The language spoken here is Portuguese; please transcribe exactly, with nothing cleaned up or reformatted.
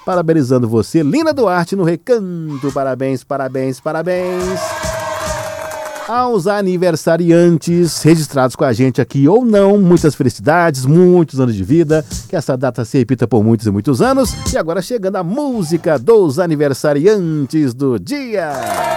Parabenizando você, Lina Duarte, no Recanto. Parabéns, parabéns, parabéns. Aos aniversariantes registrados com a gente aqui ou não, muitas felicidades, muitos anos de vida, que essa data se repita por muitos e muitos anos. E agora chegando a música dos aniversariantes do dia.